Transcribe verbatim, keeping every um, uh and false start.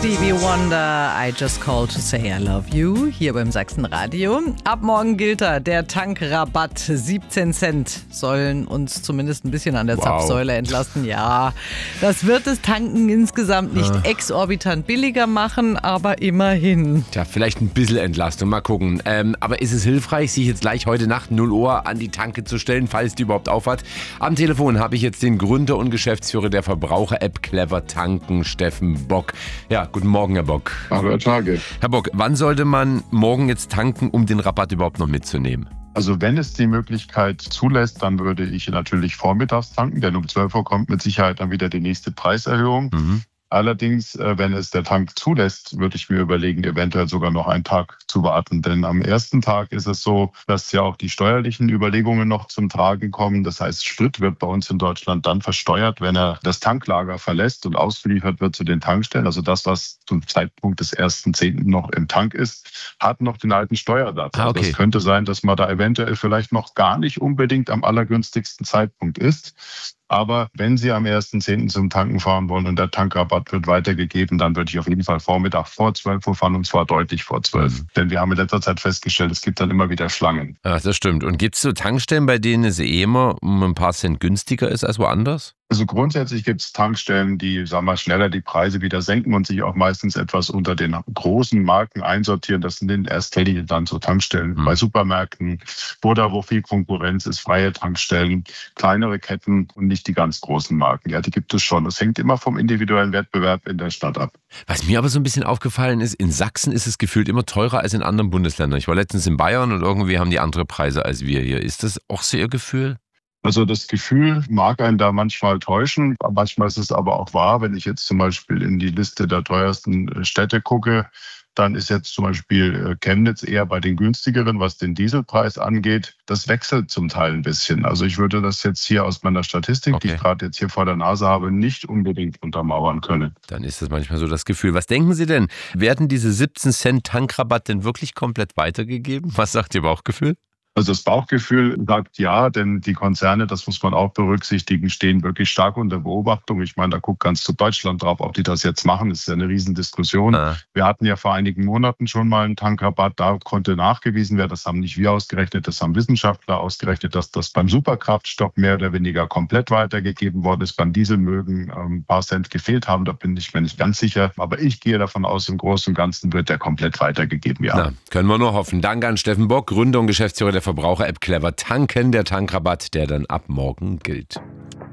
Stevie Wonder, I Just Called to Say I Love You, hier beim Sachsenradio. Ab morgen gilt er, der Tankrabatt. siebzehn Cent sollen uns zumindest ein bisschen an der wow. Zapfsäule entlasten. Ja, das wird das Tanken insgesamt nicht ah. exorbitant billiger machen, aber immerhin. Tja, vielleicht ein bisschen Entlastung, mal gucken. Ähm, aber ist es hilfreich, sich jetzt gleich heute Nacht null Uhr an die Tanke zu stellen, falls die überhaupt aufhat? Am Telefon habe ich jetzt den Gründer und Geschäftsführer der Verbraucher-App Clever Tanken, Steffen Bock. Ja, guten Morgen, Herr Bock. Hallo, Herr Tage. Herr Bock, wann sollte man morgen jetzt tanken, um den Rabatt überhaupt noch mitzunehmen? Also wenn es die Möglichkeit zulässt, dann würde ich natürlich vormittags tanken, denn um zwölf Uhr kommt mit Sicherheit dann wieder die nächste Preiserhöhung. Mhm. Allerdings, wenn es der Tank zulässt, würde ich mir überlegen, eventuell sogar noch einen Tag zu warten. Denn am ersten Tag ist es so, dass ja auch die steuerlichen Überlegungen noch zum Tragen kommen. Das heißt, Sprit wird bei uns in Deutschland dann versteuert, wenn er das Tanklager verlässt und ausgeliefert wird zu den Tankstellen. Also das, was zum Zeitpunkt des ersten Zehnten noch im Tank ist, hat noch den alten Steuersatz. Ah, okay. Also es könnte sein, dass man da eventuell vielleicht noch gar nicht unbedingt am allergünstigsten Zeitpunkt ist. Aber wenn Sie am ersten Zehnten zum Tanken fahren wollen und der Tankrabatt wird weitergegeben, dann würde ich auf jeden Fall Vormittag vor zwölf Uhr fahren, und zwar deutlich vor zwölf. Mhm. Denn wir haben in letzter Zeit festgestellt, es gibt dann immer wieder Schlangen. Ach, das stimmt. Und gibt es so Tankstellen, bei denen es eh immer um ein paar Cent günstiger ist als woanders? Also grundsätzlich gibt es Tankstellen, die, sagen wir, schneller die Preise wieder senken und sich auch meistens etwas unter den großen Marken einsortieren. Das sind in erster Linie dann so Tankstellen mhm. bei Supermärkten oder wo viel Konkurrenz ist, freie Tankstellen, kleinere Ketten und nicht die ganz großen Marken. Ja, die gibt es schon. Das hängt immer vom individuellen Wettbewerb in der Stadt ab. Was mir aber so ein bisschen aufgefallen ist, in Sachsen ist es gefühlt immer teurer als in anderen Bundesländern. Ich war letztens in Bayern und irgendwie haben die andere Preise als wir hier. Ist das auch so Ihr Gefühl? Also das Gefühl mag einen da manchmal täuschen. Manchmal ist es aber auch wahr. Wenn ich jetzt zum Beispiel in die Liste der teuersten Städte gucke, dann ist jetzt zum Beispiel Chemnitz eher bei den günstigeren, was den Dieselpreis angeht. Das wechselt zum Teil ein bisschen. Also ich würde das jetzt hier aus meiner Statistik, okay. die ich gerade jetzt hier vor der Nase habe, nicht unbedingt untermauern können. Dann ist das manchmal so das Gefühl. Was denken Sie denn? Werden diese siebzehn Cent Tankrabatt denn wirklich komplett weitergegeben? Was sagt Ihr Bauchgefühl? Also das Bauchgefühl sagt ja, denn die Konzerne, das muss man auch berücksichtigen, stehen wirklich stark unter Beobachtung. Ich meine, da guckt ganz zu Deutschland drauf, ob die das jetzt machen. Das ist ja eine Riesendiskussion. Ah. Wir hatten ja vor einigen Monaten schon mal einen Tankrabatt. Da konnte nachgewiesen werden, das haben nicht wir ausgerechnet, das haben Wissenschaftler ausgerechnet, dass das beim Superkraftstoff mehr oder weniger komplett weitergegeben worden ist. Beim Diesel mögen ein paar Cent gefehlt haben, da bin ich mir nicht ganz sicher. Aber ich gehe davon aus, im Großen und Ganzen wird der komplett weitergegeben, ja. Na, können wir nur hoffen. Danke an Steffen Bock, Gründer und Geschäftsführer der Verbraucher-App Clever Tanken, der Tankrabatt, der dann ab morgen gilt.